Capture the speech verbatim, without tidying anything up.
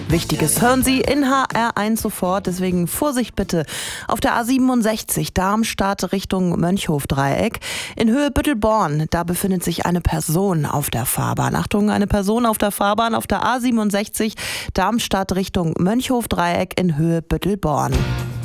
Wichtiges hören Sie in H R eins sofort, deswegen Vorsicht bitte. Auf der A siebenundsechzig Darmstadt Richtung Mönchhof-Dreieck in Höhe Büttelborn, da befindet sich eine Person auf der Fahrbahn. Achtung, eine Person auf der Fahrbahn auf der A siebenundsechzig Darmstadt Richtung Mönchhof-Dreieck in Höhe Büttelborn.